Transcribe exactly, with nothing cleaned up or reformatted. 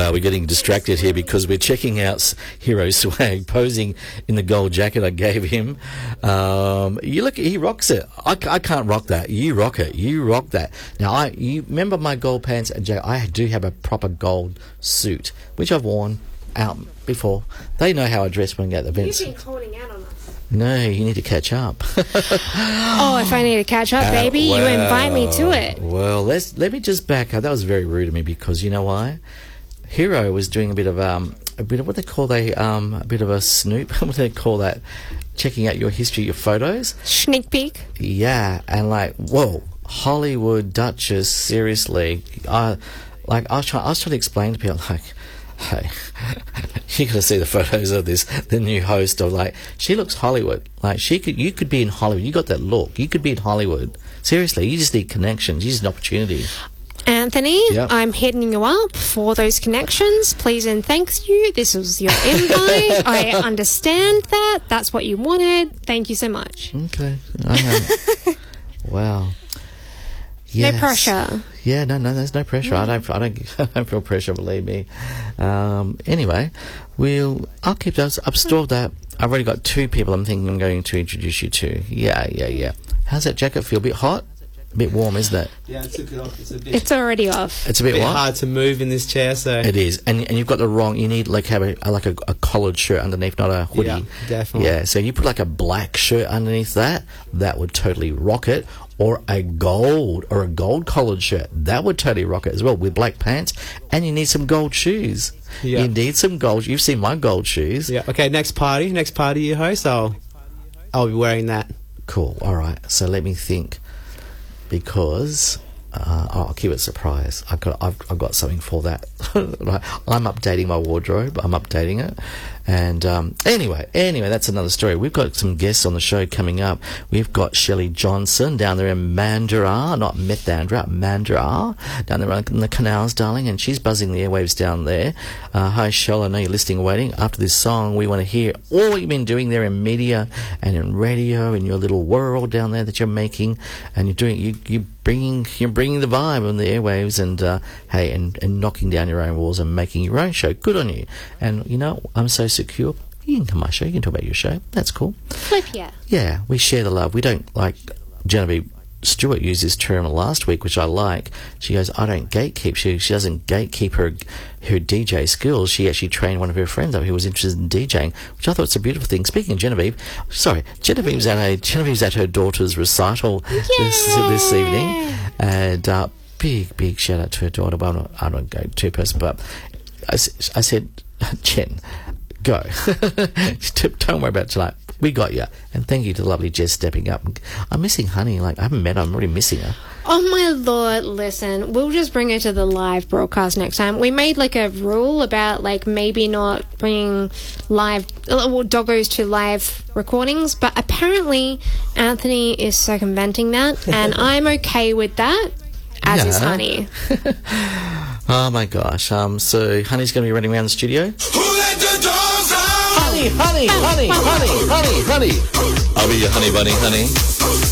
uh, we're getting distracted here because we're checking out Hero Swag posing in the gold jacket I gave him. Um, you look, he rocks it. I, I can't rock that. You rock it. You rock that. Now, I you remember my gold pants and jacket? I do have a proper gold suit, which I've worn out before. They know how I dress when I get the events. You've been holding out on us. No, you need to catch up. Oh, if I need to catch up, Uh, baby, well, you invite me to it. Well, let's let me just back up. That was very rude of me because you know why? Hero was doing a bit of um a bit of what they call they um a bit of a snoop. What do they call that? Checking out your history, your photos. Sneak peek. Yeah, and like whoa, Hollywood Duchess. Seriously, I like I was trying. I was trying to explain to people like. Hey, you gotta see the photos of this, the new host of like, she looks Hollywood. Like she could, you could be in Hollywood. You got that look. You could be in Hollywood. Seriously, you just need connections. You just need an opportunity. Anthony, Yep. I'm hitting you up for those connections. Please and thanks you. This was your invite. I understand that. That's what you wanted. Thank you so much. Okay. I know. Wow. Yes. No pressure. Yeah, no, no, there's no pressure. I don't, I don't, I don't feel pressure. Believe me. Um, anyway, we'll. I'll keep those. I've stored that. I've already got two people. I'm thinking I'm going to introduce you to. Yeah, yeah, yeah. How's that jacket feel? A bit hot? A bit warm, isn't it? Yeah, I took it off. It's a bit, It's already off. It's a bit, bit what? hard to move in this chair, so It is, and and you've got the wrong. You need like have a, a like a, a collared shirt underneath, not a hoodie. Yeah, definitely. Yeah, so you put like a black shirt underneath that, that would totally rock it. Or a gold, or a gold collared shirt, that would totally rock it as well with black pants. And you need some gold shoes. Yeah. You need some gold. You've seen my gold shoes. yeah. Okay, next party, next party you host, I'll I'll be wearing that. Cool. All right. So let me think, because uh, I'll keep it a surprise. I've got I've, I've got something for that. Right. I'm updating my wardrobe. I'm updating it. And um, anyway, anyway, that's another story. We've got some guests on the show coming up. We've got Shelley Johnson down there in Mandurah, not Methandra, Mandurah, down there in the canals, darling, and she's buzzing the airwaves down there. Uh, hi, Shell, I know you're listening and waiting. After this song, we want to hear all you've been doing there in media and in radio, in your little world down there that you're making, and you're doing, you you bringing, you're bringing the vibe on the airwaves, and uh, hey, and, and knocking down your own walls and making your own show. Good on you. And you know, I'm so secure. You can come on my show. You can talk about your show. That's cool. Flip, yeah. Yeah, we share the love. We don't, like Genevieve Stewart used this term last week, which I like. She goes, I don't gatekeep. She she doesn't gatekeep her her D J skills. She actually trained one of her friends up who was interested in DJing, which I thought was a beautiful thing. Speaking of Genevieve, sorry, Genevieve's at a Genevieve's at her daughter's recital this this evening, and uh, big big shout out to her daughter. Well, I'm not, I don't go two person, but I, s- I said, Jen, go. Don't worry about it tonight. We got you. And thank you to the lovely Jess stepping up. I'm missing Honey. Like, I haven't met her. I'm really missing her. Oh my lord, listen, we'll just bring her to the live broadcast next time. We made like a rule about like maybe not bringing live, well, doggos to live recordings, but apparently Anthony is circumventing that, and I'm okay with that, as is Yeah. Honey. Oh my gosh. Um. So Honey's going to be running around the studio. Honey, honey, honey, honey, honey, honey. I'll be your honey bunny, honey.